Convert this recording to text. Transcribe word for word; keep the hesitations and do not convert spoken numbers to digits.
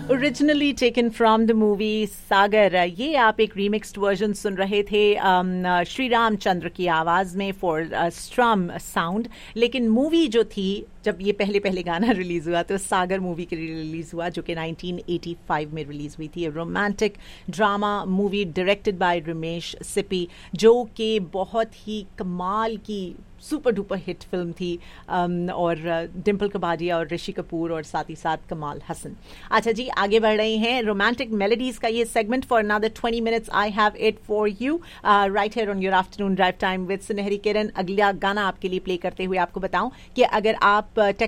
Originally taken from the movie सागर। ये आप एक रीमिक्स्ड वर्जन सुन रहे थे श्री रामचंद्र की आवाज में फॉर स्ट्रम साउंड। लेकिन मूवी जो थी, जब ये पहले पहले गाना रिलीज हुआ तो सागर मूवी के लिए रिलीज हुआ, जो कि नाइनटीन एटी फाइव में रिलीज हुई थी। Romantic drama movie directed by Ramesh Sippy, जो कि बहुत ही कमाल की सुपर डुपर हिट फिल्म थी। um, और डिम्पल कपाडिया और ऋषि कपूर और साथ ही साथ कमाल हसन। अच्छा जी, आगे बढ़ रहे हैं। रोमांटिक मेलोडीज का ये segment for another twenty minutes I have it for you right here on your afternoon drive time with सुनहरी किरण। अगला गाना आपके लिए प्ले करते हुए आपको बताऊं कि अगर आप टेक्स्ट